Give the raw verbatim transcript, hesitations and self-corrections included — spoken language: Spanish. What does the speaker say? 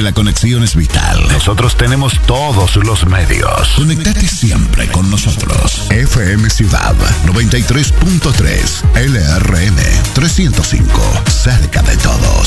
la conexión es vital. Nosotros tenemos todos los medios. Conectate siempre con nosotros. F M Ciudad noventa y tres punto tres, L R M trescientos cinco, cerca de todos.